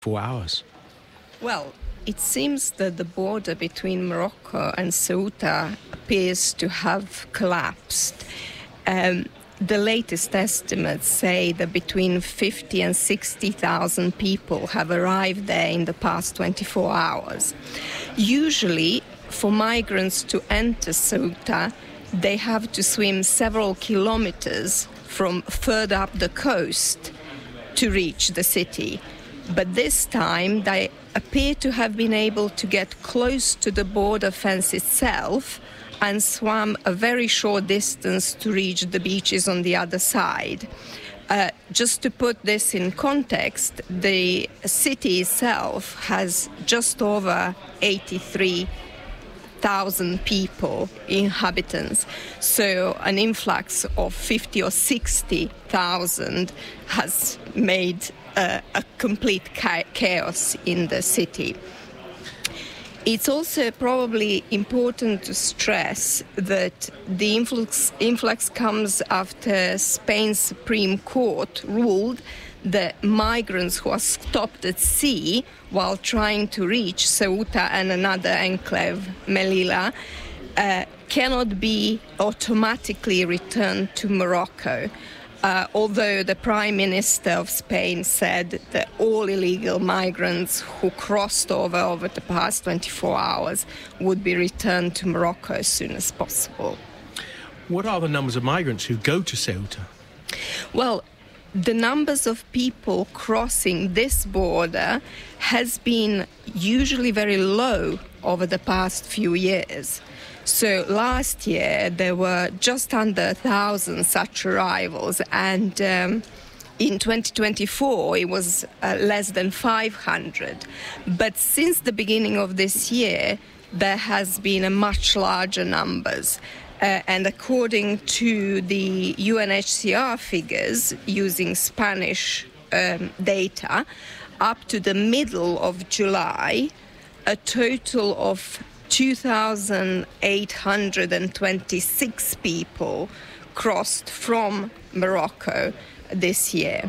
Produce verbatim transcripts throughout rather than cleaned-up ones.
four hours? Well, it seems that the border between Morocco and Ceuta appears to have collapsed. Um, the latest estimates say that between fifty and sixty thousand people have arrived there in the past twenty-four hours. Usually, for migrants to enter Ceuta, they have to swim several kilometers from further up the coast to reach the city. But this time, they appear to have been able to get close to the border fence itself and swam a very short distance to reach the beaches on the other side. Uh, just to put this in context, the city itself has just over eighty-three thousand people, inhabitants. So an influx of fifty or sixty thousand has made uh, a complete cha- chaos in the city. It's also probably important to stress that the influx, influx comes after Spain's Supreme Court ruled that migrants who are stopped at sea while trying to reach Ceuta and another enclave, Melilla, uh, cannot be automatically returned to Morocco. Uh, although the Prime Minister of Spain said that all illegal migrants who crossed over over the past twenty-four hours would be returned to Morocco as soon as possible. What are the numbers of migrants who go to Ceuta? Well, the numbers of people crossing this border has been usually very low over the past few years. So last year there were just under a thousand such arrivals, and um, in twenty twenty-four it was uh, less than five hundred. But since the beginning of this year there has been a much larger numbers. Uh, and according to the U N H C R figures, using Spanish um, data, up to the middle of July, a total of two thousand eight hundred twenty-six people crossed from Morocco this year.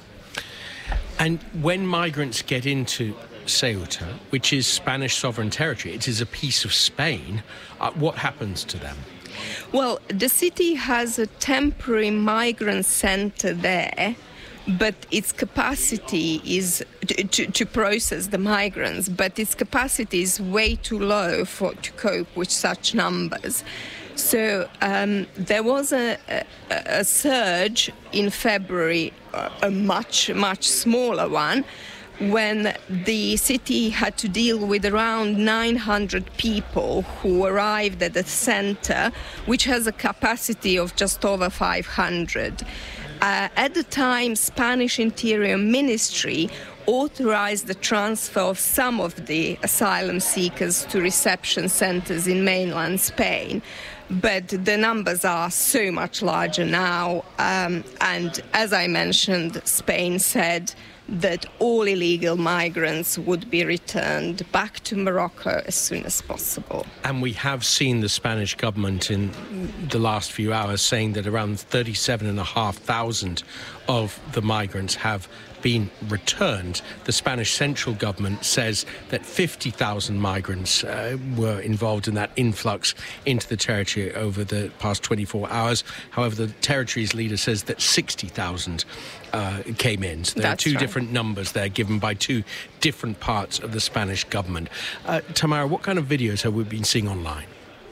And when migrants get into Ceuta, which is Spanish sovereign territory, it is a piece of Spain, uh, what happens to them? Well, the city has a temporary migrant center there, but its capacity is to, to, to process the migrants, but its capacity is way too low for to cope with such numbers. So um, there was a, a, a surge in February, a much, much smaller one, when the city had to deal with around nine hundred people who arrived at the center, which has a capacity of just over five hundred. Uh, at the time, Spanish Interior Ministry authorized the transfer of some of the asylum seekers to reception centers in mainland Spain. But the numbers are so much larger now. Um, and as I mentioned, Spain said that all illegal migrants would be returned back to Morocco as soon as possible. And we have seen the Spanish government in the last few hours saying that around thirty-seven thousand five hundred of the migrants have been returned. The Spanish central government says that fifty thousand migrants uh, were involved in that influx into the territory over the past twenty-four hours. However, the territory's leader says that sixty thousand uh, came in. So there That's are two right. different numbers there given by two different parts of the Spanish government. Uh, Tamara, what kind of videos have we been seeing online?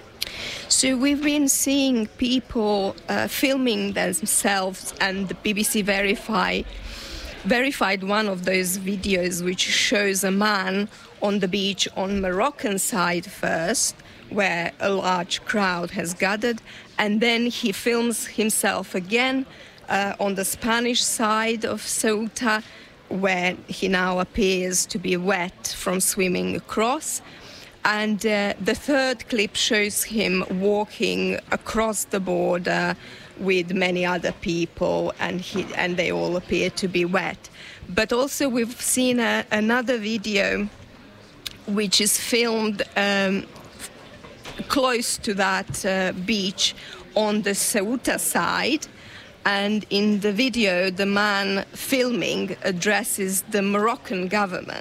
So we've been seeing people uh, filming themselves, and the B B C Verify verified one of those videos which shows a man on the beach on Moroccan side first, where a large crowd has gathered, and then he films himself again uh, on the Spanish side of Ceuta, where he now appears to be wet from swimming across. And uh, the third clip shows him walking across the border with many other people, and he and they all appear to be wet. But also we've seen a, another video which is filmed um, close to that uh, beach on the Ceuta side. And in the video, the man filming addresses the Moroccan government.